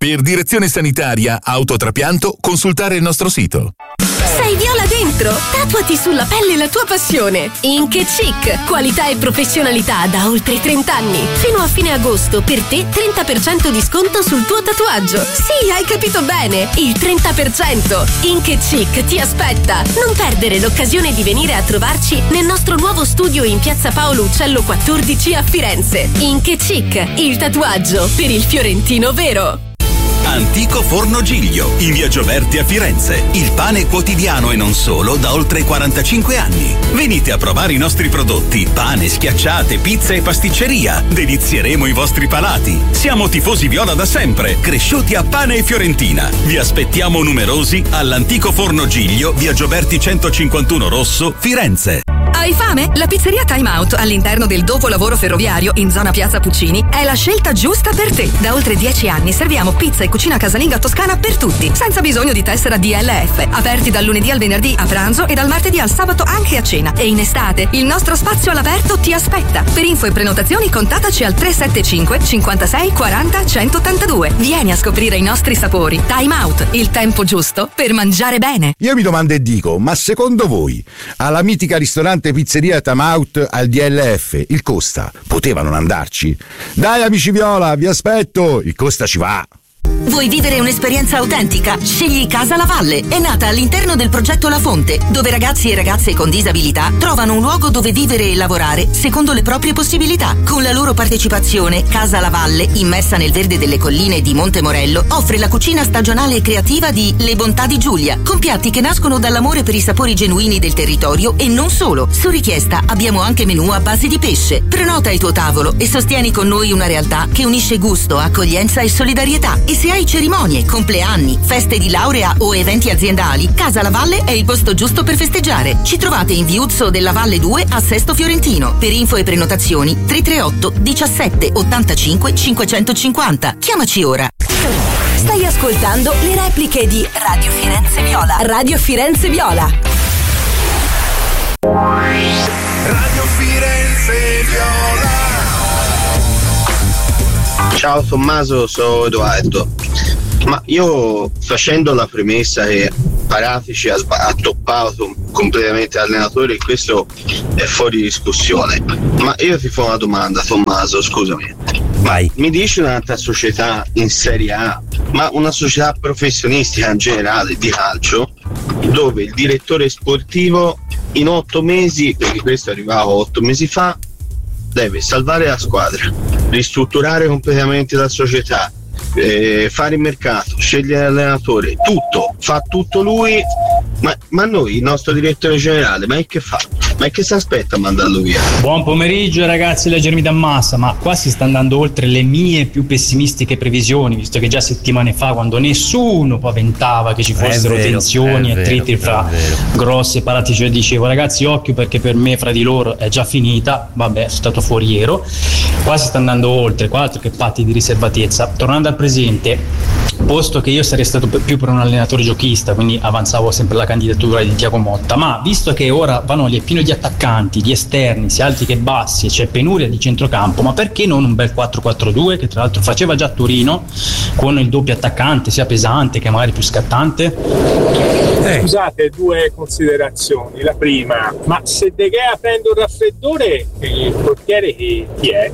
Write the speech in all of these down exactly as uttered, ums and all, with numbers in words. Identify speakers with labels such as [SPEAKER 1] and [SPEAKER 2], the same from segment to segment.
[SPEAKER 1] Per direzione sanitaria, autotrapianto, consultare il nostro sito.
[SPEAKER 2] Sei viola dentro? Tatuati sulla pelle la tua passione. Ink e Chic, qualità e professionalità da oltre trenta anni. Fino a fine agosto per te trenta per cento di sconto sul tuo tatuaggio. Sì, hai capito bene, il trenta per cento. Ink e Chic ti aspetta. Non perdere l'occasione di venire a trovarci nel nostro nuovo studio in Piazza Paolo Uccello quattordici a Firenze. Ink e Chic, il tatuaggio per il fiorentino vero.
[SPEAKER 3] Antico Forno Giglio, in via Gioberti a Firenze. Il pane quotidiano e non solo da oltre quarantacinque anni. Venite a provare i nostri prodotti: pane, schiacciate, pizza e pasticceria. Delizieremo i vostri palati. Siamo tifosi viola da sempre, cresciuti a pane e fiorentina. Vi aspettiamo numerosi all'Antico Forno Giglio, via Gioberti centocinquantuno Rosso, Firenze.
[SPEAKER 4] Hai fame? La pizzeria Time Out all'interno del dopolavoro ferroviario in zona Piazza Puccini è la scelta giusta per te. Da oltre dieci anni serviamo pizza e cucina casalinga toscana per tutti, senza bisogno di tessera D L F. Aperti dal lunedì al venerdì a pranzo e dal martedì al sabato anche a cena. E in estate il nostro spazio all'aperto ti aspetta. Per info e prenotazioni contattaci al tre sette cinque cinquantasei quaranta centottantadue. Vieni a scoprire i nostri sapori. Time Out, il tempo giusto per mangiare bene.
[SPEAKER 5] Io mi domando e dico, ma secondo voi alla mitica ristorante pizzeria Time Out al D L F il Costa poteva non andarci? Dai amici viola, vi aspetto, il Costa ci va.
[SPEAKER 6] Vuoi vivere un'esperienza autentica? Scegli Casa La Valle. È nata all'interno del progetto La Fonte, dove ragazzi e ragazze con disabilità trovano un luogo dove vivere e lavorare secondo le proprie possibilità. Con la loro partecipazione, Casa La Valle, immersa nel verde delle colline di Monte Morello, offre la cucina stagionale e creativa di Le Bontà di Giulia, con piatti che nascono dall'amore per i sapori genuini del territorio e non solo. Su richiesta abbiamo anche menù a base di pesce. Prenota il tuo tavolo e sostieni con noi una realtà che unisce gusto, accoglienza e solidarietà. E se hai cerimonie, compleanni, feste di laurea o eventi aziendali, Casa La Valle è il posto giusto per festeggiare. Ci trovate in Viuzzo della Valle due a Sesto Fiorentino. Per info e prenotazioni tre tre otto diciassette ottantacinque cinquecentocinquanta. Chiamaci ora.
[SPEAKER 2] Stai ascoltando le repliche di Radio Firenze Viola. Radio Firenze Viola.
[SPEAKER 7] Radio Firenze Viola.
[SPEAKER 8] Ciao Tommaso, sono Edoardo. Ma io, facendo la premessa che Paratici ha, ha toppato completamente l'allenatore, questo è fuori discussione. Ma io ti faccio una domanda, Tommaso, scusami. Vai. Mi dici un'altra società in Serie A, ma una società professionistica in generale di calcio, dove il direttore sportivo in otto mesi, perché questo è arrivato otto mesi fa, deve salvare la squadra, ristrutturare completamente la società, eh, fare il mercato, scegliere l'allenatore, tutto, fa tutto lui, ma, ma noi, il nostro direttore generale, ma che fa? Ma che si aspetta a mandarlo via?
[SPEAKER 9] Buon pomeriggio ragazzi, leggermi da massa, ma qua si sta andando oltre le mie più pessimistiche previsioni, visto che già settimane fa, quando nessuno paventava che ci fossero vero, tensioni e attriti fra Grossi e Paratici, dicevo ragazzi occhio perché per me fra di loro è già finita, vabbè sono stato foriero. Qua si sta andando oltre, qua altro che patti di riservatezza. Tornando al presente, posto che io sarei stato più per un allenatore giochista, quindi avanzavo sempre la candidatura di Tiago Motta, ma visto che ora Vanoli è pieno di attaccanti, di esterni, sia alti che bassi, e c'è penuria di centrocampo, ma perché non un bel quattro quattro due che tra l'altro faceva già Torino, con il doppio attaccante sia pesante che magari più scattante?
[SPEAKER 10] Eh. Scusate, due considerazioni. La prima, ma se De Gea prende un raffreddore, il portiere chi, chi è?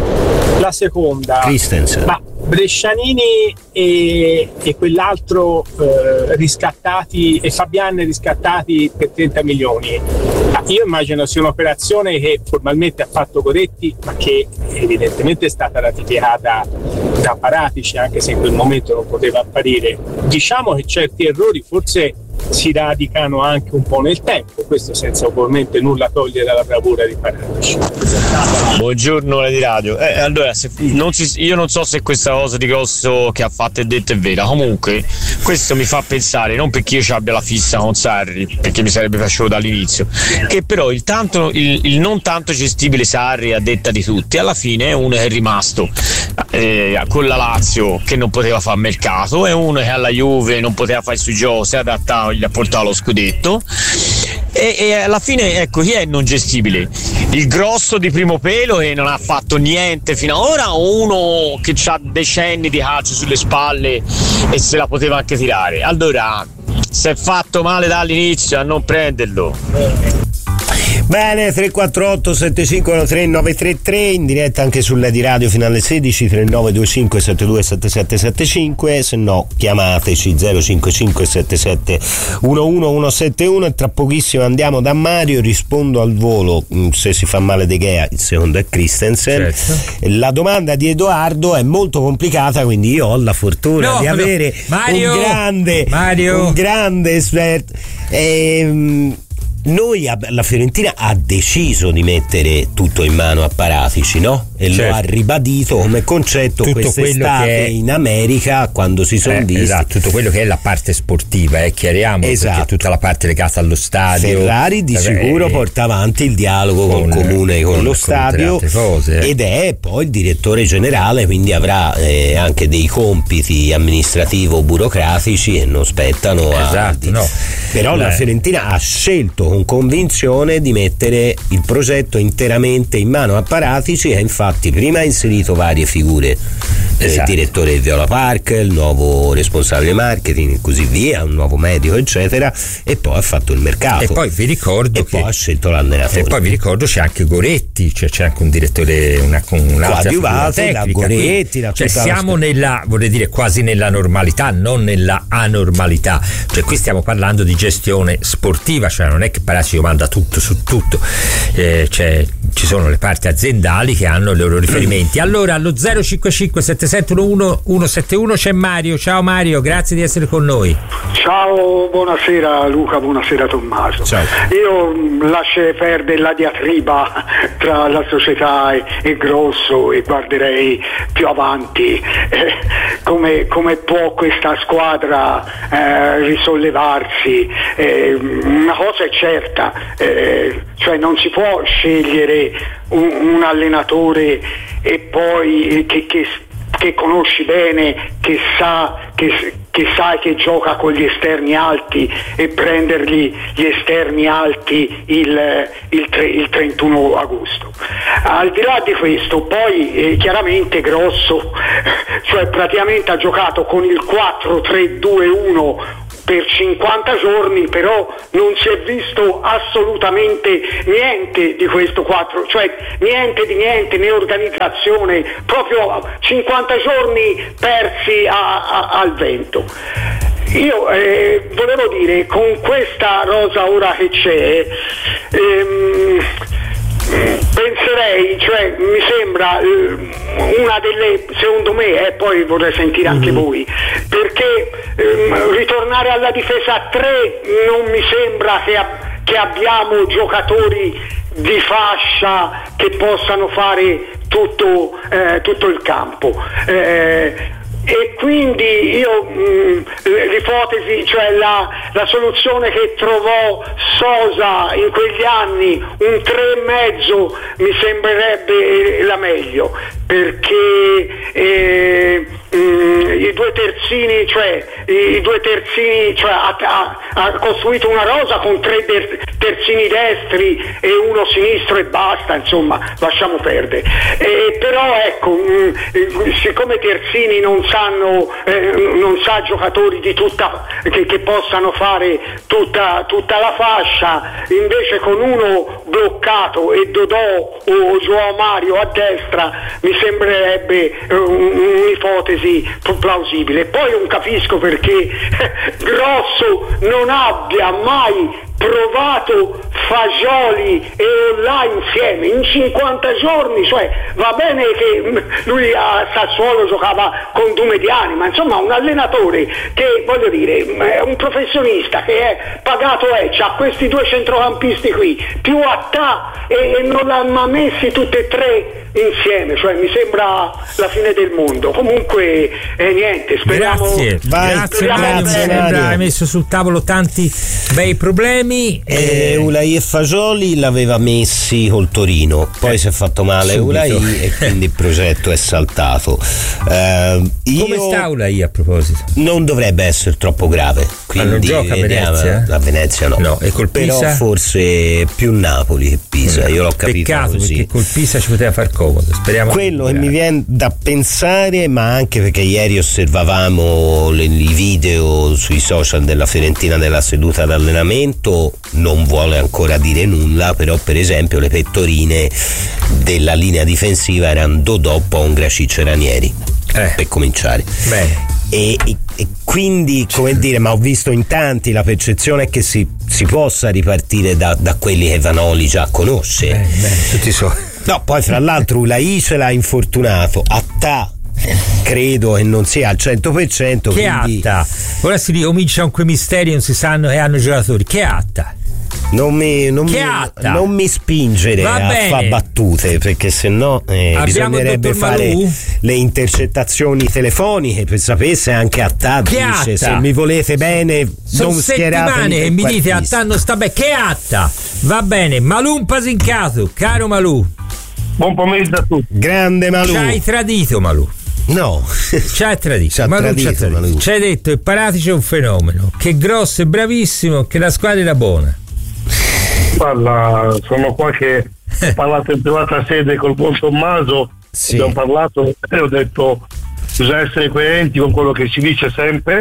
[SPEAKER 10] La seconda, Christensen. Ma Brescianini e, e quell'altro eh, riscattati, e Fabian riscattati per trenta milioni. Ma io immagino sia un'operazione che formalmente ha fatto Coretti, ma che evidentemente è stata ratificata da Paratici, anche se in quel momento non poteva apparire. Diciamo che certi errori forse si radicano anche un po' nel tempo, questo senza ovviamente nulla togliere dalla bravura di Paratici.
[SPEAKER 11] Buongiorno di radio. Eh, allora, se non si, io non so se questa cosa di Grosso che ha fatto e detto è vera. Comunque, questo mi fa pensare, non perché io ci abbia la fissa con Sarri, perché mi sarebbe piaciuto dall'inizio, che però il, tanto, il, il non tanto gestibile Sarri, a detta di tutti, alla fine è uno che è rimasto eh, con la Lazio che non poteva fare mercato, è uno che alla Juve non poteva fare sui giochi, si è adattato poi gli ha portato lo scudetto. E, e alla fine, ecco, chi è non gestibile? Il grosso di primo pelo e non ha fatto niente fino ad ora, o uno che ha decenni di calcio sulle spalle e se la poteva anche tirare? Allora, se è fatto male dall'inizio, a non prenderlo.
[SPEAKER 12] Bene, tre quattro otto sette cinque uno tre nove tre tre, in diretta anche sulle di radio fino alle sedici, tre nove due cinque sette due sette sette sette cinque, se no chiamateci zero cinque cinque sette sette uno uno uno sette uno e tra pochissimo andiamo da Mario. Rispondo al volo, se si fa male De Gea il secondo è Christensen. Certo. La domanda di Edoardo è molto complicata, quindi io ho la fortuna no, di avere Mario, un grande Mario. un grande esperto. Ehm, Noi, la Fiorentina ha deciso di mettere tutto in mano a Paratici, no? E certo. lo ha ribadito come concetto tutto quest'estate è... in America, quando si sono eh, visti.
[SPEAKER 13] Esatto, tutto quello che è la parte sportiva, eh, chiariamo, esatto. perché tutta la parte legata allo stadio.
[SPEAKER 12] Ferrari di sicuro eh, porta avanti il dialogo con, con comune con, con lo stadio cose, eh. ed è poi il direttore generale, quindi avrà eh, anche dei compiti amministrativo-burocratici che non spettano
[SPEAKER 13] esatto,
[SPEAKER 12] a...
[SPEAKER 13] No.
[SPEAKER 12] Però
[SPEAKER 13] Beh.
[SPEAKER 12] la Fiorentina ha scelto con convinzione di mettere il progetto interamente in mano a Paratici e infatti prima ha inserito varie figure, esatto. il direttore di Viola Park, il nuovo responsabile marketing e così via, un nuovo medico eccetera, e poi ha fatto il mercato
[SPEAKER 13] e poi vi ricordo
[SPEAKER 12] e
[SPEAKER 13] che
[SPEAKER 12] poi ha scelto l'allenatore
[SPEAKER 13] e poi vi ricordo c'è anche Goretti, cioè c'è anche un direttore, una, un'altra figura tecnica,
[SPEAKER 12] da Goretti,
[SPEAKER 13] da cioè siamo la... nella, vorrei dire, quasi nella normalità, non nella anormalità, cioè qui stiamo parlando di gestione sportiva, cioè non è che Paratici manda tutto su tutto, eh, cioè, ci sono le parti aziendali che hanno i loro riferimenti. Allora allo zero cinque cinque sette sette uno uno uno sette uno c'è Mario. Ciao Mario, grazie di essere con noi.
[SPEAKER 14] Ciao, buonasera Luca, buonasera Tommaso.
[SPEAKER 12] Ciao.
[SPEAKER 14] Io lascerei perdere la diatriba tra la società e, e Grosso e guarderei più avanti eh, come, come può questa squadra eh, risollevarsi. Eh, una cosa è certa, eh, cioè non si può scegliere un, un allenatore e poi che, che, che conosci bene, che sa che, che sai che gioca con gli esterni alti e prendergli gli esterni alti il, il, tre, il trentuno agosto. Al di là di questo, poi eh, chiaramente Grosso, cioè praticamente ha giocato con il quattro tre due uno per cinquanta giorni, però non si è visto assolutamente niente di questo quattro, cioè niente di niente, né organizzazione, proprio cinquanta giorni persi a, a, al vento. Io eh, volevo dire, con questa rosa ora che c'è, ehm, penserei, cioè mi sembra eh, una delle, secondo me, e eh, poi vorrei sentire anche mm-hmm. voi, perché ehm, ritornare alla difesa a tre non mi sembra che, ab- che abbiamo giocatori di fascia che possano fare tutto, eh, tutto il campo. Eh, E quindi io mh, l'ipotesi, cioè la, la soluzione che trovò Sosa in quegli anni, un tre e mezzo, mi sembrerebbe la meglio, perché eh, mh, i due terzini, cioè i due terzini, cioè ha, ha, ha costruito una rosa con tre der, terzini destri e uno sinistro e basta, insomma, lasciamo perdere. Eh, però ecco, mh, siccome terzini non sanno, eh, non sa giocatori di tutta che, che possano fare tutta, tutta la fascia, invece con uno bloccato e Dodò o João Mario a destra mi sembrerebbe eh, un'ipotesi plausibile. Poi non capisco perché Grosso non abbia mai provato Fagioli e Ollà insieme in cinquanta giorni, cioè va bene che lui a Sassuolo giocava con Dumediani, ma insomma un allenatore che, voglio dire, è un professionista che è pagato, è, c'ha questi due centrocampisti qui più Attà e, e non l'hanno messi tutti e tre insieme, cioè mi sembra la fine del mondo. Comunque eh, niente, speriamo.
[SPEAKER 13] Grazie, Vai, grazie, speriamo grazie sembra hai messo sul tavolo tanti bei problemi.
[SPEAKER 12] Eh, Ulai e Fagioli l'aveva messi col Torino, poi eh, si è fatto male subito. Ulai e quindi il progetto è saltato. Eh, io
[SPEAKER 13] Come sta Ulai a proposito?
[SPEAKER 12] Non dovrebbe essere troppo grave, quindi
[SPEAKER 13] non gioca a Venezia?
[SPEAKER 12] A Venezia no,
[SPEAKER 13] no. E col Pisa?
[SPEAKER 12] Però forse più Napoli che Pisa, io l'ho capito.
[SPEAKER 13] Peccato,
[SPEAKER 12] così,
[SPEAKER 13] perché col Pisa ci poteva far comodo. Speriamo.
[SPEAKER 12] Quello che mi viene da pensare, ma anche perché ieri osservavamo le, i video sui social della Fiorentina della seduta d'allenamento, non vuole ancora dire nulla, però per esempio le pettorine della linea difensiva erano Dodò, Pongra, Ciccio e Ranieri, eh. per cominciare.
[SPEAKER 13] Bene.
[SPEAKER 12] E, e, e quindi, come dire, ma ho visto in tanti la percezione è che si, si possa ripartire da, da quelli che Vanoli già conosce.
[SPEAKER 13] Bene, bene, tutti so.
[SPEAKER 12] No, poi fra l'altro Ulai ce l'ha infortunato, Attà credo che non sia al cento per cento.
[SPEAKER 13] Che
[SPEAKER 12] quindi...
[SPEAKER 13] Atta? Ora si ricominciano quei misteri, non si sanno che hanno giocatori. Che Atta?
[SPEAKER 12] Non mi, non, mi, non mi spingere
[SPEAKER 13] Va
[SPEAKER 12] a
[SPEAKER 13] bene.
[SPEAKER 12] fare battute, perché sennò eh, bisognerebbe fare
[SPEAKER 13] Malù?
[SPEAKER 12] le intercettazioni telefoniche per sapere se anche Attà
[SPEAKER 13] Che
[SPEAKER 12] dice
[SPEAKER 13] Atta?
[SPEAKER 12] se mi volete bene.
[SPEAKER 13] Sono
[SPEAKER 12] non schierate
[SPEAKER 13] settimane che mi dite Attà non sta bene. Che Atta? Va bene, Malù un pasincato, caro Malù.
[SPEAKER 15] Buon pomeriggio a tutti.
[SPEAKER 12] Grande Malù.
[SPEAKER 13] Ci hai tradito, Malù.
[SPEAKER 12] No,
[SPEAKER 13] ci hai tradito.
[SPEAKER 12] Ci ha
[SPEAKER 13] Malù
[SPEAKER 12] tradito,
[SPEAKER 13] ci ha tradito.
[SPEAKER 12] Malù.
[SPEAKER 13] Ci hai detto che Paratici è un fenomeno, che Grosso è bravissimo, che la squadra era buona.
[SPEAKER 15] Guarda, sono qua che ho parlato in privata sede col buon Tommaso,
[SPEAKER 12] sì.
[SPEAKER 15] abbiamo parlato e ho detto bisogna essere coerenti con quello che si dice sempre,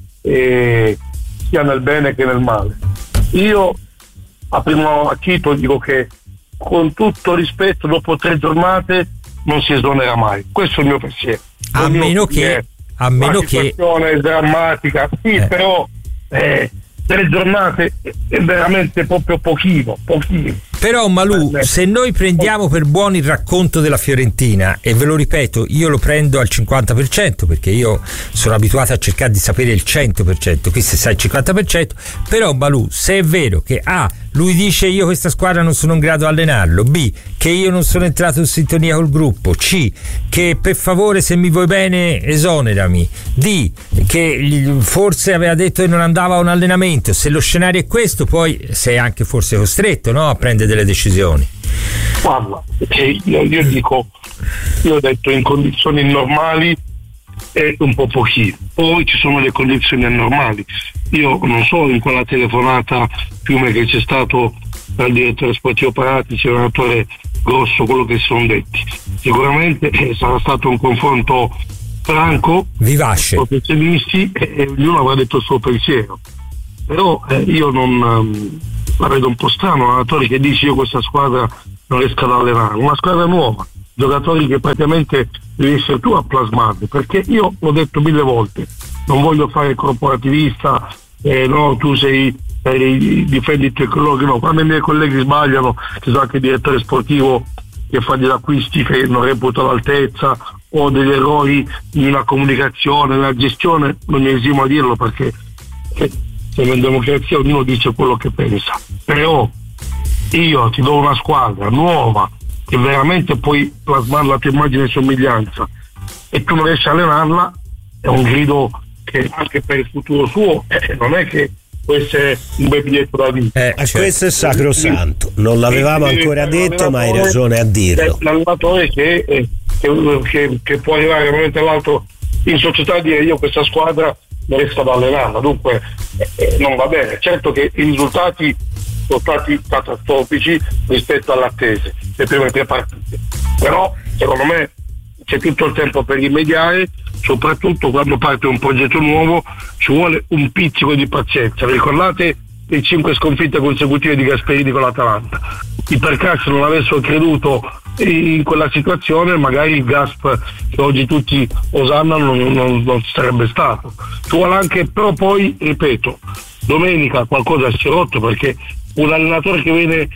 [SPEAKER 15] e sia nel bene che nel male. Io a primo acchito dico che con tutto rispetto dopo tre giornate non si esonera mai, questo è il mio pensiero.
[SPEAKER 13] A meno che a meno
[SPEAKER 15] la
[SPEAKER 13] che
[SPEAKER 15] situazione è drammatica, sì,
[SPEAKER 13] eh.
[SPEAKER 15] però eh, tre giornate è veramente proprio pochino, pochino.
[SPEAKER 13] Però Malù, se noi prendiamo per buono il racconto della Fiorentina, e ve lo ripeto, io lo prendo al cinquanta per cento perché io sono abituato a cercare di sapere il cento per cento, qui se sai il cinquanta per cento, però Malù, se è vero che A, lui dice io questa squadra non sono in grado di allenarlo, B, che io non sono entrato in sintonia col gruppo, C, che per favore se mi vuoi bene esonerami, D, che forse aveva detto che non andava a un allenamento, se lo scenario è questo poi sei anche forse costretto, no, a prendere delle decisioni.
[SPEAKER 15] Guarda, io, io dico, io ho detto in condizioni normali è un po' pochino, poi ci sono le condizioni anormali. Io non so in quella telefonata fiume che c'è stato dal direttore sportivo Paratici, l'allenatore Grosso, quello che si sono detti. Sicuramente eh, sarà stato un confronto franco,
[SPEAKER 13] vivace,
[SPEAKER 15] professionisti, e, e ognuno avrà detto il suo pensiero. Però eh, io non um, la vedo un po' strano, un allenatore che dice io questa squadra non riesco ad allenare, una squadra nuova, giocatori che praticamente devi essere tu a plasmarli, perché io l'ho detto mille volte, non voglio fare il corporativista, eh, no, tu sei eh, difendi i tuoi colleghi, no, quando i miei colleghi sbagliano, ci sono anche il direttore sportivo che fa degli acquisti che non reputa all'altezza, o degli errori nella comunicazione, nella gestione, non mi esimo a dirlo perché eh, in democrazia ognuno dice quello che pensa, però io ti do una squadra nuova che veramente puoi plasmare la tua immagine e somiglianza e tu non riesci a allenarla, è un grido che anche per il futuro suo eh, non è che può essere un bel biglietto da vita.
[SPEAKER 12] Eh, cioè, questo è sacrosanto, non l'avevamo ancora detto, ma hai ragione a dirlo.
[SPEAKER 15] L'allenatore che, eh, che, che, che può arrivare da un momento all'altro in società e dire io questa squadra non riesco ad allenarla, dunque eh, non va bene. Certo che i risultati sono stati catastrofici rispetto all'attese le prime tre partite, però secondo me c'è tutto il tempo per rimediare, soprattutto quando parte un progetto nuovo ci vuole un pizzico di pazienza. Ricordate le cinque sconfitte consecutive di Gasperini con l'Atalanta, i Percassi non avessero creduto in quella situazione magari il Gasp che oggi tutti osannano non, non, non sarebbe stato. Ci vuole anche, però poi ripeto, domenica qualcosa si è rotto, perché un allenatore che viene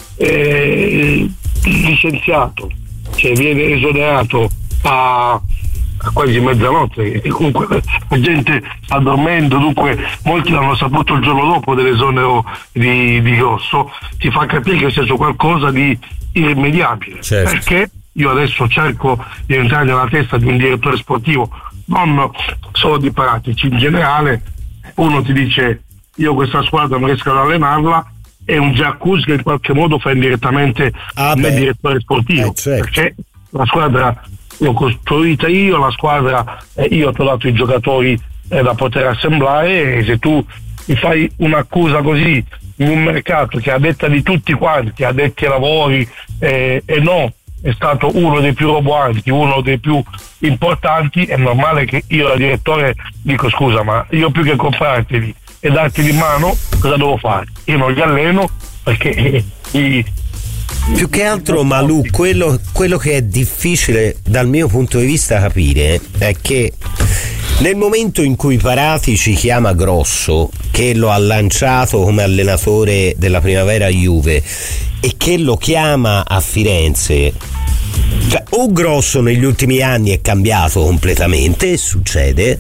[SPEAKER 15] eh, licenziato, cioè viene esonerato a, a quasi mezzanotte, e comunque la gente sta dormendo, dunque molti l'hanno saputo il giorno dopo dell'esonero di, di Grosso, ti fa capire che c'è qualcosa di irrimediabile. Certo. Perché io adesso cerco di entrare nella testa di un direttore sportivo, non solo di Paratici, in generale. Uno ti dice io questa squadra non riesco ad allenarla, è un giacuzzi che in qualche modo fa indirettamente ah il direttore sportivo, eh, certo. Perché la squadra l'ho costruita io, la squadra eh, io ti ho dato i giocatori eh, da poter assemblare, e se tu mi fai un'accusa così in un mercato che a detta di tutti quanti, addetti ai lavori eh, e no, è stato uno dei più roboanti, uno dei più importanti, è normale che io da direttore dico scusa, ma io più che comprarteli e darteli in mano cosa devo fare? Io non li alleno perché eh, i,
[SPEAKER 12] più che altro Malù, quello, quello che è difficile dal mio punto di vista capire è che nel momento in cui Parati ci chiama Grosso, che lo ha lanciato come allenatore della primavera Juve e che lo chiama a Firenze, cioè, o Grosso negli ultimi anni è cambiato completamente, succede,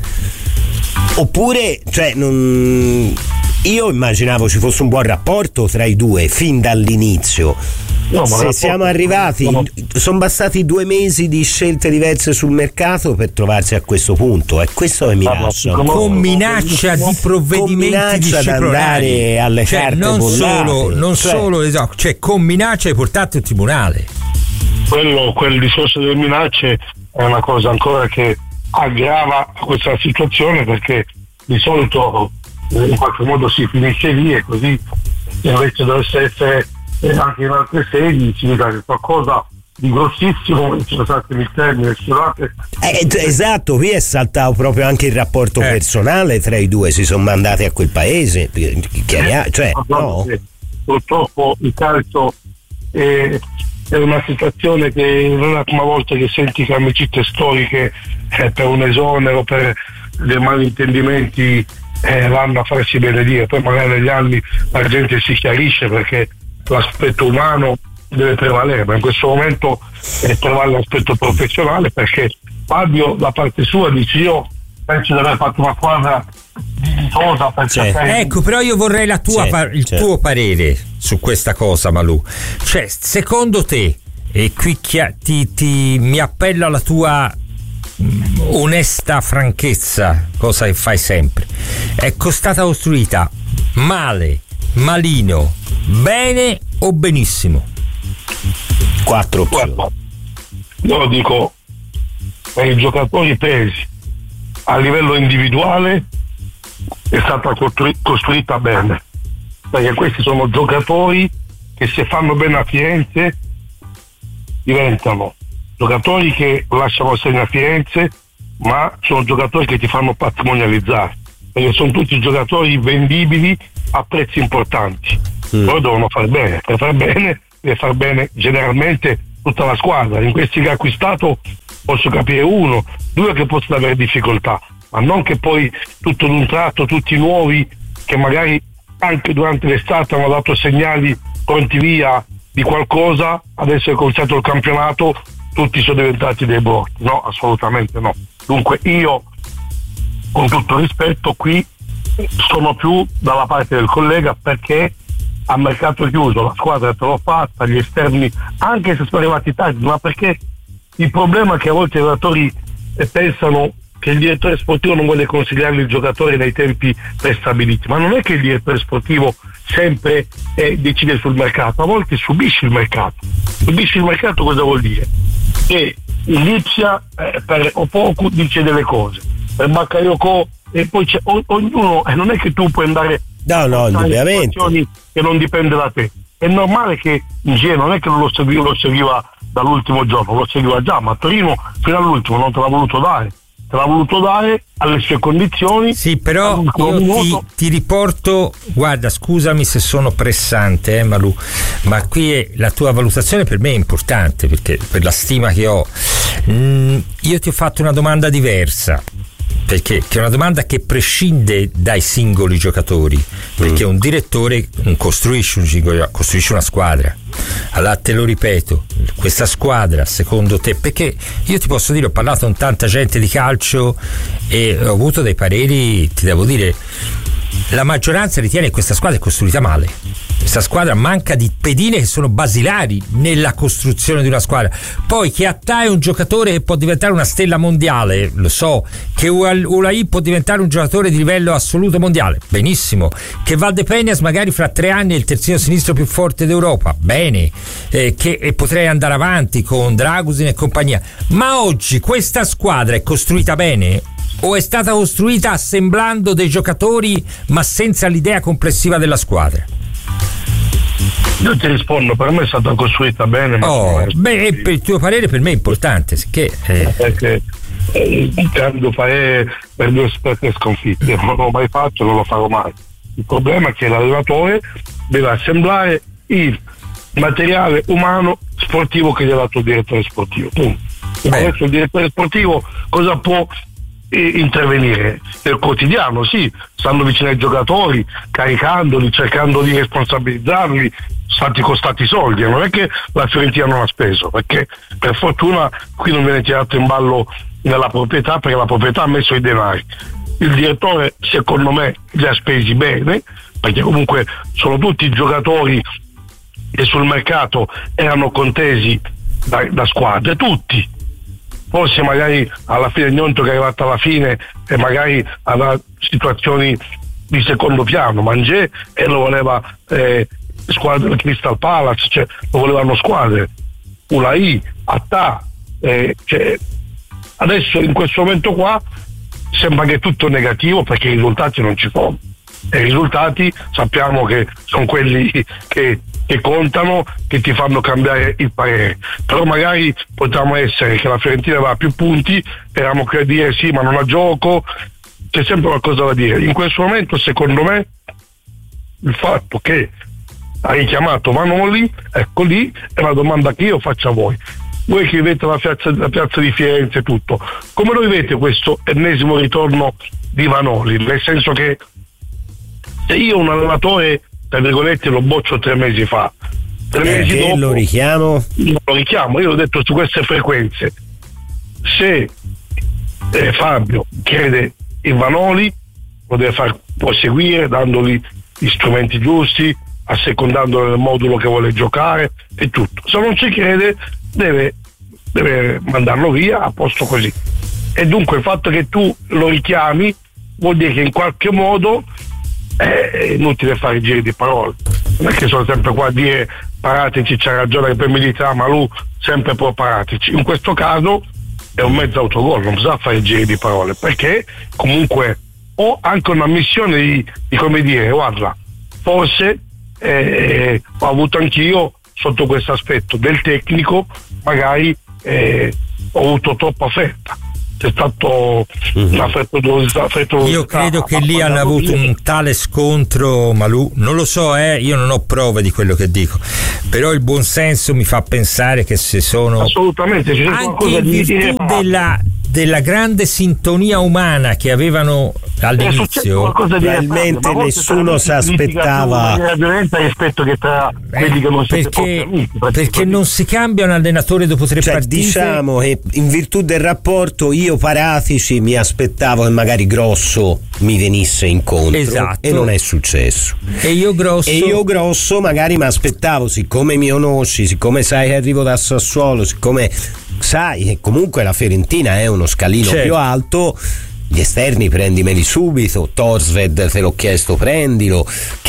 [SPEAKER 12] oppure cioè non, io immaginavo ci fosse un buon rapporto tra i due fin dall'inizio. No, se siamo arrivati, no. sono bastati due mesi di scelte diverse sul mercato per trovarsi a questo punto, e questo è minaccia.
[SPEAKER 13] No, con minaccia di provvedimenti disciplinari
[SPEAKER 12] alle
[SPEAKER 13] cioè,
[SPEAKER 12] carte
[SPEAKER 13] non
[SPEAKER 12] bollate.
[SPEAKER 13] solo, non
[SPEAKER 12] cioè,
[SPEAKER 13] solo esatto, cioè con minaccia di portarti in tribunale.
[SPEAKER 15] Quello, quel discorso delle minacce è una cosa ancora che aggrava questa situazione, perché di solito in qualche modo si finisce lì, e così invece dovesse essere e anche in altre sedi significa che qualcosa di grossissimo, scusatemi il termine, scusate.
[SPEAKER 12] Eh, esatto, qui è saltato proprio anche il rapporto eh. personale tra i due, si sono mandati a quel paese, chiaria, cioè, no?
[SPEAKER 15] Purtroppo il calcio è, è una situazione che non è la prima volta che senti che amicizie storiche eh, per un esonero, per dei malintendimenti eh, vanno a farsi benedire, poi magari negli anni la gente si chiarisce perché l'aspetto umano deve prevalere, ma in questo momento eh, prevale l'aspetto professionale, perché Fabio da parte sua dice io penso di aver fatto una squadra dignitosa per
[SPEAKER 13] cercare. Ecco, però io vorrei la tua,
[SPEAKER 12] certo,
[SPEAKER 13] par- il
[SPEAKER 12] certo.
[SPEAKER 13] tuo parere su questa cosa, Malù. Cioè, secondo te, e qui chia- ti, ti mi appello alla tua mh, onesta franchezza, cosa che fai sempre, è stata costruita male, malino, bene o benissimo?
[SPEAKER 12] Quattro opzioni.
[SPEAKER 15] Io lo dico, per i giocatori presi a livello individuale è stata costrui- costruita bene, perché questi sono giocatori che se fanno bene a Firenze diventano giocatori che lasciano segno a Firenze, ma sono giocatori che ti fanno patrimonializzare, perché sono tutti giocatori vendibili a prezzi importanti. Mm. Però devono far bene, per far bene deve far bene generalmente tutta la squadra. In questi che ha acquistato posso capire uno, due che possono avere difficoltà, ma non che poi tutto d'un tratto tutti nuovi che magari anche durante l'estate hanno dato segnali pronti via di qualcosa, adesso è cominciato il campionato, tutti sono diventati dei bordi. No, assolutamente no. Dunque io, con tutto rispetto, qui sono più dalla parte del collega, perché a mercato chiuso la squadra è troppo fatta, gli esterni anche se sono arrivati tardi, ma perché il problema è che a volte i giocatori pensano che il direttore sportivo non vuole consigliargli il giocatore nei tempi prestabiliti, ma non è che il direttore sportivo sempre eh, decide sul mercato, a volte subisce il mercato. Subisce il mercato cosa vuol dire? Che il Lipsia eh, per Opoku dice delle cose, per Bakayoko, e poi c'è o, ognuno, e eh, non è che tu puoi andare
[SPEAKER 12] no no indubbiamente
[SPEAKER 15] che non dipende da te. È normale che in Genoa non è che non lo seguiva, lo seguiva dall'ultimo giorno, lo seguiva già, ma a Torino fino all'ultimo non te l'ha voluto dare, te l'ha voluto dare alle sue condizioni.
[SPEAKER 13] Sì, però io ti, ti riporto, guarda, scusami se sono pressante, eh, Malù, ma qui è, la tua valutazione per me è importante, perché per la stima che ho, mm, io ti ho fatto una domanda diversa, perché che è una domanda che prescinde dai singoli giocatori, perché un direttore non costruisce un singolo, costruisce una squadra. Allora te lo ripeto, questa squadra secondo te, perché io ti posso dire, ho parlato con tanta gente di calcio e ho avuto dei pareri, ti devo dire, la maggioranza ritiene che questa squadra è costruita male. Questa squadra manca di pedine che sono basilari nella costruzione di una squadra. Poi che Attà è un giocatore che può diventare una stella mondiale, lo so. Che Ulai può diventare un giocatore di livello assoluto mondiale, benissimo. Che Valdepeñas magari fra tre anni è il terzino sinistro più forte d'Europa, bene. Eh, che e potrei andare avanti con Dragusin e compagnia. Ma oggi questa squadra è costruita bene? o è stata costruita assemblando dei giocatori ma senza l'idea complessiva della squadra?
[SPEAKER 15] Io ti rispondo, per me è stata costruita bene. Ma
[SPEAKER 13] oh, beh, per il tuo parere per me è importante, che eh...
[SPEAKER 15] perché eh, cambio parere per due esperte sconfitte, non l'ho mai fatto, non lo farò mai. Il problema è che l'allenatore deve assemblare il materiale umano sportivo che gli ha dato il direttore sportivo. Punto. Adesso il direttore sportivo cosa può eh, intervenire? Nel quotidiano, sì, stando vicino ai giocatori, caricandoli, cercando di responsabilizzarli, stati costati soldi. Non è che la Fiorentina non ha speso, perché per fortuna qui non viene tirato in ballo nella proprietà, perché la proprietà ha messo i denari. Il direttore secondo me li ha spesi bene, perché comunque sono tutti giocatori che sul mercato erano contesi da, da squadre, tutti. Forse magari alla fine Gnonto che è arrivato alla fine e magari aveva situazioni di secondo piano, Mangé e lo voleva eh, squadra del Crystal Palace, cioè lo volevano squadre, Ulai, Attà, eh, cioè, adesso in questo momento qua sembra che è tutto negativo perché i risultati non ci sono, e i risultati sappiamo che sono quelli che, che contano, che ti fanno cambiare il parere. Però magari potevamo essere che la Fiorentina aveva più punti, eravamo qui a dire sì ma non ha gioco, c'è sempre qualcosa da dire. In questo momento secondo me il fatto che ha richiamato Vanoli, ecco lì è una domanda che io faccio a voi. Voi che vivete la piazza, la piazza di Firenze e tutto, come lo vivete questo ennesimo ritorno di Vanoli? Nel senso che se io un allenatore, tra virgolette, lo boccio tre mesi fa, tre
[SPEAKER 12] eh,
[SPEAKER 15] mesi dopo
[SPEAKER 12] lo richiamo?
[SPEAKER 15] Lo richiamo, io l'ho detto su queste frequenze. Se eh, Fabio crede in Vanoli, lo deve far proseguire dandogli gli strumenti giusti, assecondandolo nel modulo che vuole giocare e tutto. Se non ci crede deve, deve mandarlo via, a posto così. E dunque il fatto che tu lo richiami vuol dire che in qualche modo è inutile fare i giri di parole, non è che sono sempre qua a dire Paratici c'ha ragione, che poi mi dite ah ma lui sempre pro Paratici. In questo caso è un mezzo autogol, non bisogna fare i giri di parole, perché comunque ho anche una missione di, di come dire, guarda, forse eh, ho avuto anch'io sotto questo aspetto del tecnico, magari eh, ho avuto troppa fretta, c'è stato mm-hmm. una frettolosità, frettolosità.
[SPEAKER 13] Io credo che lì hanno avuto un tale scontro, Malù, non lo so, eh, io non ho prove di quello che dico, però il buonsenso mi fa pensare che se sono
[SPEAKER 15] assolutamente c'è
[SPEAKER 13] anche in virtù della, della grande sintonia umana che avevano all'inizio,
[SPEAKER 12] probabilmente nessuno si aspettava
[SPEAKER 15] rispetto che tra quelli che non
[SPEAKER 13] perché, amici, perché non si cambia un allenatore dopo tre
[SPEAKER 12] cioè,
[SPEAKER 13] partite.
[SPEAKER 12] Diciamo che in virtù del rapporto io Paratici mi aspettavo che magari Grosso mi venisse incontro,
[SPEAKER 13] esatto.
[SPEAKER 12] E non è successo.
[SPEAKER 13] E io Grosso
[SPEAKER 12] e io Grosso magari mi aspettavo, siccome mi conosci, siccome sai che arrivo da Sassuolo, siccome sai che comunque la Fiorentina è uno scalino certo. più alto, gli esterni prendimeli subito, Torsved te l'ho chiesto prendilo,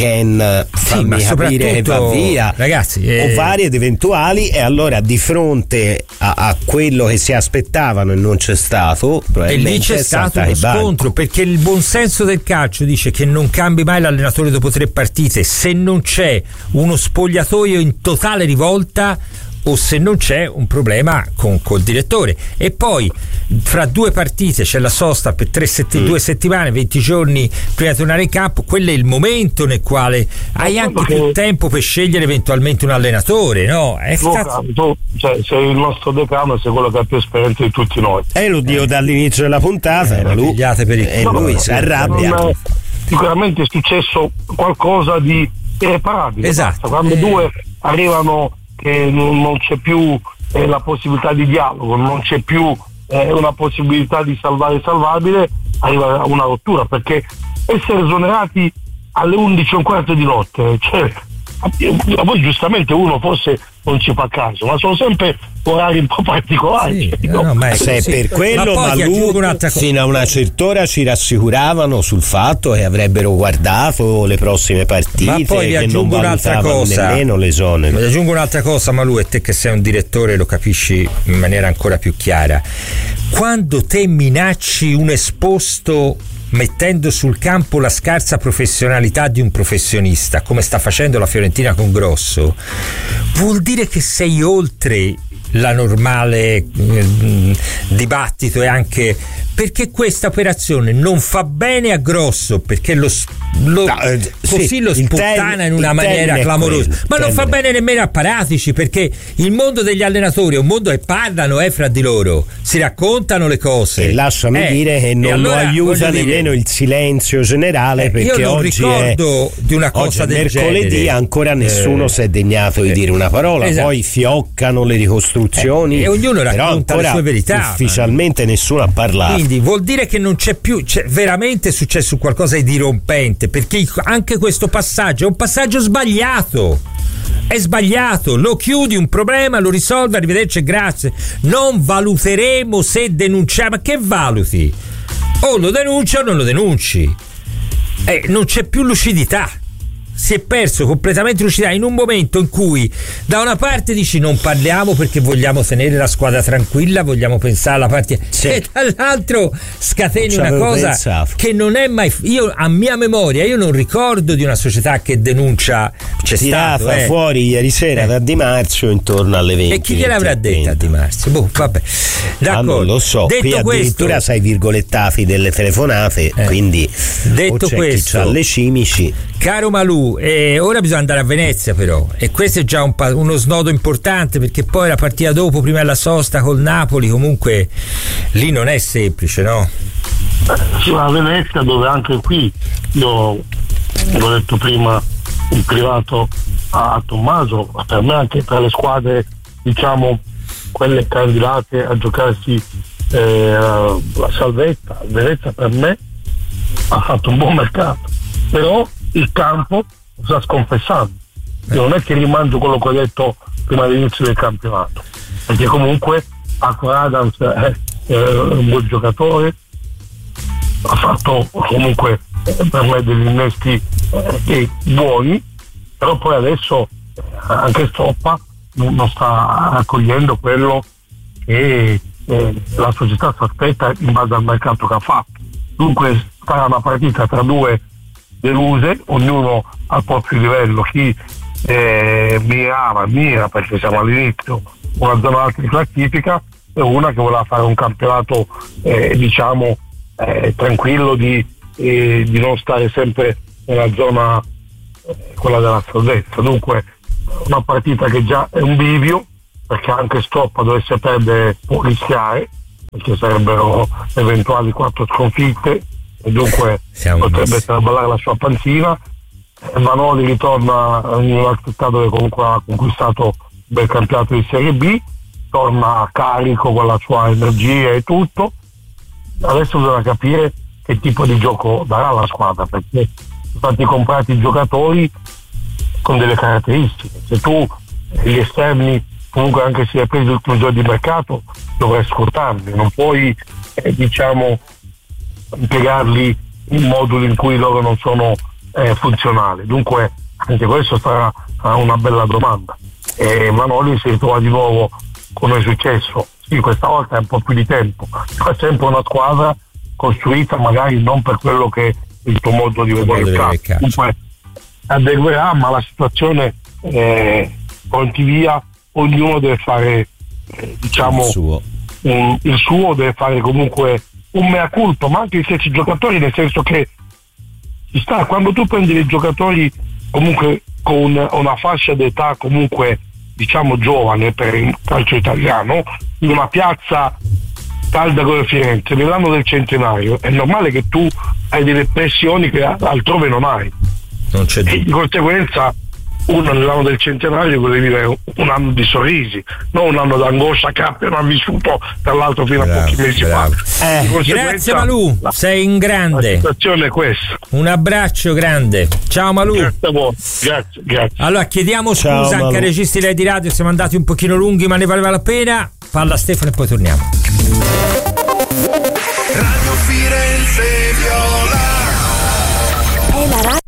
[SPEAKER 12] Ken fammi sì, capire che va via,
[SPEAKER 13] ragazzi, eh...
[SPEAKER 12] o vari ed eventuali, e allora di fronte a, a quello che si aspettavano e non c'è stato,
[SPEAKER 13] e lì c'è stato uno scontro, perché il buonsenso del calcio dice che non cambi mai l'allenatore dopo tre partite se non c'è uno spogliatoio in totale rivolta o se non c'è un problema con col direttore. E poi fra due partite c'è la sosta per tre setti- mm. due settimane, venti giorni prima di tornare in campo, quello è il momento nel quale hai anche più che... tempo per scegliere eventualmente un allenatore, no? È
[SPEAKER 15] no,
[SPEAKER 13] cazzo...
[SPEAKER 15] tu, cioè, sei il nostro decano, sei quello che ha più esperienza di tutti noi,
[SPEAKER 12] e eh, lo dico eh. dall'inizio della puntata,
[SPEAKER 13] eh,
[SPEAKER 12] ma lui,
[SPEAKER 13] per il
[SPEAKER 12] e lui si arrabbia.
[SPEAKER 15] Sicuramente è successo qualcosa di irreparabile,
[SPEAKER 13] esatto.
[SPEAKER 15] Quando eh. due arrivano che non c'è più eh, la possibilità di dialogo, non c'è più eh, una possibilità di salvare il salvabile, arriva una rottura, perché essere esonerati alle undici e un quarto di notte, cioè, a voi giustamente uno forse non ci fa caso, ma sono sempre orari un po' particolari.
[SPEAKER 12] Sì, no, no, ma se è per quello, ma, ma lui fino a una certa ora ci rassicuravano sul fatto che avrebbero guardato le prossime partite,
[SPEAKER 13] ma poi vi
[SPEAKER 12] che non
[SPEAKER 13] un'altra cosa,
[SPEAKER 12] nemmeno l'esonero.
[SPEAKER 13] Vi aggiungo un'altra cosa, ma lui, e te che sei un direttore lo capisci in maniera ancora più chiara, quando te minacci un esposto mettendo sul campo la scarsa professionalità di un professionista, come sta facendo la Fiorentina con Grosso, vuol dire che sei oltre la normale eh, dibattito, e anche perché questa operazione non fa bene a Grosso, perché lo, lo no, eh, così sì, lo sputtana ten, in una maniera clamorosa, quello, ma non fa bene nemmeno a Paratici, perché il mondo degli allenatori è un mondo che parlano eh, fra di loro, si raccontano le cose,
[SPEAKER 12] e lasciami eh, dire che non allora, lo aiuta nemmeno dire, il silenzio generale, eh, perché
[SPEAKER 13] io non
[SPEAKER 12] oggi
[SPEAKER 13] ricordo
[SPEAKER 12] è,
[SPEAKER 13] di una cosa del
[SPEAKER 12] mercoledì
[SPEAKER 13] genere.
[SPEAKER 12] Ancora nessuno eh, si è degnato di dire una parola, esatto. Poi fioccano le ricostruzioni
[SPEAKER 13] eh, e ognuno racconta le sue verità,
[SPEAKER 12] ufficialmente ma... nessuno ha parlato.
[SPEAKER 13] Quindi vuol dire che non c'è più, c'è veramente successo qualcosa di dirompente, perché anche questo passaggio è un passaggio sbagliato, è sbagliato, lo chiudi un problema, lo risolvi, arrivederci, grazie, non valuteremo se denunciare, ma che valuti? O lo denunci o non lo denunci, eh, non c'è più lucidità, si è perso completamente lucidità in un momento in cui da una parte dici non parliamo perché vogliamo tenere la squadra tranquilla, vogliamo pensare alla partita, sì. E dall'altro scateni una cosa pensato. Che non è mai, io a mia memoria io non ricordo di una società che denuncia, c'è
[SPEAKER 12] tirata
[SPEAKER 13] stato, eh.
[SPEAKER 12] fuori ieri sera eh. da Di Marzio intorno alle venti.
[SPEAKER 13] E chi gliel'avrà detta a Di Marzio? Boh, vabbè. D'accordo.
[SPEAKER 12] Ah, non lo so,
[SPEAKER 13] detto
[SPEAKER 12] qui addirittura
[SPEAKER 13] questo,
[SPEAKER 12] sai virgolettati delle telefonate, eh. quindi
[SPEAKER 13] detto
[SPEAKER 12] c'è
[SPEAKER 13] questo,
[SPEAKER 12] chi c'ha le cimici.
[SPEAKER 13] Caro Malù, eh, ora bisogna andare a Venezia però, e questo è già un pa- uno snodo importante, perché poi la partita dopo, prima alla sosta col Napoli, comunque lì non è semplice, no?
[SPEAKER 15] Sì, a Venezia, dove anche qui io l'ho detto prima in privato a Tommaso, per me anche tra le squadre, diciamo, quelle candidate a giocarsi eh, la salvezza, Venezia per me ha fatto un buon mercato, però il campo sta sconfessando. Io non è che rimangio quello che ho detto prima dell'inizio del campionato, perché comunque Marco Adams è, è un buon giocatore, ha fatto comunque per me degli innesti eh, buoni, però poi adesso anche Stoppa non sta raccogliendo quello che eh, la società si aspetta in base al mercato che ha fatto. Dunque sarà una partita tra due deluse, ognuno al proprio livello, chi eh, mirava, mira perché siamo all'inizio, una zona alta di classifica, e una che voleva fare un campionato eh, diciamo eh, tranquillo, di, eh, di non stare sempre nella zona eh, quella della salvezza. Dunque una partita che già è un bivio, perché anche Stoppa dovesse perdere può rischiare, perché sarebbero eventuali quattro sconfitte, e dunque Siamo potrebbe traballare la sua panzina. Vanoli ritorna in una città dove comunque ha conquistato un bel campionato di Serie B, torna carico con la sua energia e tutto. Adesso bisogna capire che tipo di gioco darà la squadra, perché sono stati comprati giocatori con delle caratteristiche. Se tu gli esterni, comunque anche se hai preso l'ultimo giorno di mercato, dovrai scortarli, non puoi eh, diciamo impiegarli in moduli in cui loro non sono eh, funzionali. Dunque anche questo sarà, sarà una bella domanda. E Manoli si ritrova di nuovo come è successo, sì, questa volta è un po' più di tempo, è sempre una squadra costruita magari non per quello che è il tuo modo di vedere il calcio, dunque adeguerà, ma la situazione eh, pronti via, ognuno deve fare eh, diciamo il suo. Un, il suo deve fare comunque un mea culpa, ma anche i stessi giocatori, nel senso che ci sta, quando tu prendi dei giocatori comunque con una fascia d'età comunque diciamo giovane per il calcio italiano, in una piazza calda come Firenze, nell'anno del centenario, è normale che tu hai delle pressioni che altrove non hai,
[SPEAKER 13] non c'è
[SPEAKER 15] e di conseguenza uno nell'anno del centenario vuole dire un anno di sorrisi, non un anno d'angoscia che appena ha vissuto tra l'altro fino bravo, a pochi mesi bravo. fa.
[SPEAKER 13] Eh, grazie Malù,
[SPEAKER 15] la,
[SPEAKER 13] sei in grande.
[SPEAKER 15] La situazione è questa.
[SPEAKER 13] Un abbraccio grande. Ciao Malù.
[SPEAKER 15] Grazie a voi. Grazie, grazie.
[SPEAKER 13] Allora chiediamo
[SPEAKER 12] Ciao,
[SPEAKER 13] scusa
[SPEAKER 12] Malù.
[SPEAKER 13] anche ai registi della di radio, siamo andati un pochino lunghi ma ne valeva la pena. Palla a Stefano e poi torniamo.
[SPEAKER 7] Radio Firenze Viola.
[SPEAKER 2] È la radio.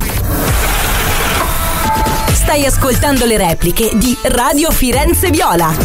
[SPEAKER 2] Stai ascoltando le repliche di Radio Firenze Viola.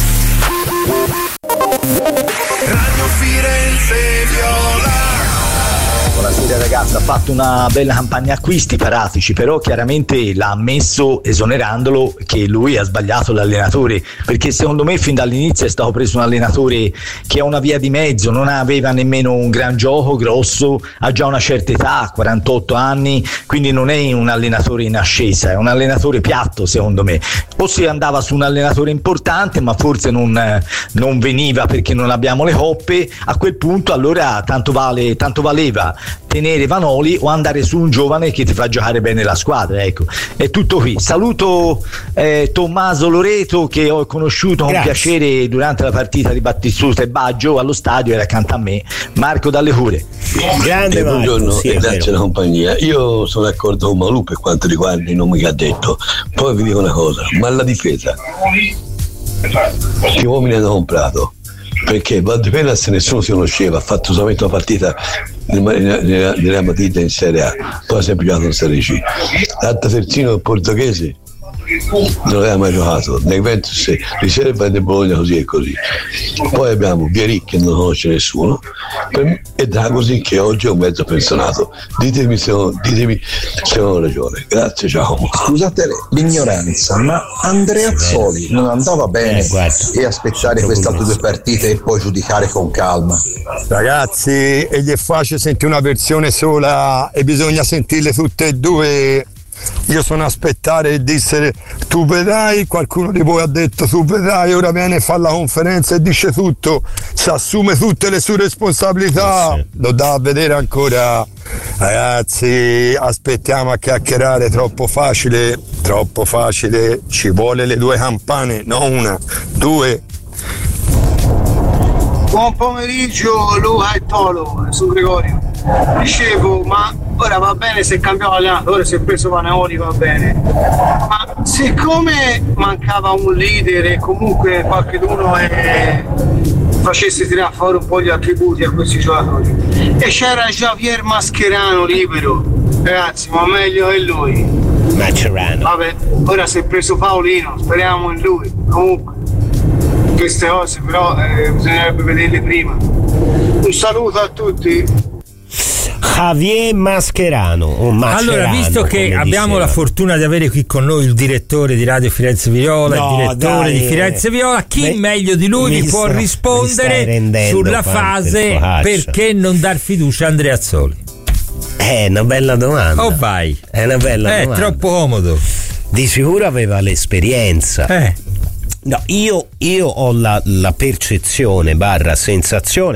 [SPEAKER 7] Radio Firenze Viola.
[SPEAKER 16] Buonasera ragazzi, ha fatto una bella campagna acquisti Paratici, però chiaramente l'ha ammesso esonerandolo che lui ha sbagliato l'allenatore, perché secondo me fin dall'inizio è stato preso un allenatore che ha una via di mezzo, non aveva nemmeno un gran gioco grosso, ha già una certa età, quarantotto anni, quindi non è un allenatore in ascesa, è un allenatore piatto secondo me. O si andava su un allenatore importante ma forse non, non veniva perché non abbiamo le coppe, a quel punto allora tanto vale, tanto valeva tenere Vanoli o andare su un giovane che ti fa giocare bene la squadra, ecco. È tutto qui. Saluto eh, Tommaso Loreto che ho conosciuto con Grazie. piacere durante la partita di Battistuta e Baggio allo stadio, era accanto a me, Marco Dalle Cure.
[SPEAKER 12] Grande
[SPEAKER 17] eh,
[SPEAKER 12] Marco,
[SPEAKER 17] buongiorno
[SPEAKER 12] sì,
[SPEAKER 17] e grazie alla compagnia. Io sono d'accordo con Malù per quanto riguarda i nomi che ha detto, poi vi dico una cosa, ma la difesa che uomini hanno comprato, perché Valdepenas nessuno si conosceva, ha fatto solamente una partita nella Madrid in Serie A, poi ha sempre giocato in Serie C. L'altro terzino portoghese non aveva mai giocato, nel Juventus riserva e nel Bologna così e così. Poi abbiamo Vieric che non conosce nessuno e Dragosin che oggi è un mezzo pensionato. Ditemi se ho, ditemi se ho ragione. Grazie, ciao.
[SPEAKER 18] Scusate l'ignoranza, ma Andreazzoli non andava bene
[SPEAKER 12] eh,
[SPEAKER 18] e aspettare queste altre due partite e poi giudicare con calma?
[SPEAKER 19] Ragazzi, e gli è facile sentire una versione sola e bisogna sentirle tutte e due. Io sono a aspettare e disse tu vedrai, qualcuno di voi ha detto tu vedrai, ora viene a fare la conferenza e dice tutto, si assume tutte le sue responsabilità, eh sì. Lo dà a vedere ancora. Ragazzi, aspettiamo a chiacchierare, troppo facile, troppo facile, ci vuole le due campane, non una, due.
[SPEAKER 20] Buon pomeriggio Luca e Tolo, sono Gregorio. Dicevo, ma ora va bene se cambiamo allenatore, se è preso Vanoli va bene, ma siccome mancava un leader e comunque qualcuno è... facesse tirare fuori un po' gli attributi a questi giocatori e c'era Javier Mascherano libero, ragazzi, ma meglio è lui.
[SPEAKER 12] Mascherano.
[SPEAKER 20] Vabbè, ora si è preso Paolino, speriamo in lui. Comunque queste cose però eh, bisognerebbe vederle prima. Un saluto a tutti.
[SPEAKER 12] Javier Mascherano, o Mascherano,
[SPEAKER 13] allora, visto che abbiamo diceva. la fortuna di avere qui con noi il direttore di Radio Firenze Viola, no, il direttore dai, di Firenze Viola, chi me, meglio di lui mi, mi può sta, rispondere sulla fase perché non dar fiducia a Andreazzoli?
[SPEAKER 12] È una bella domanda.
[SPEAKER 13] Oh vai.
[SPEAKER 12] È una bella
[SPEAKER 13] è
[SPEAKER 12] domanda.
[SPEAKER 13] È troppo comodo.
[SPEAKER 12] Di sicuro aveva l'esperienza.
[SPEAKER 13] Eh.
[SPEAKER 12] No, io, io ho la, la percezione barra sensazione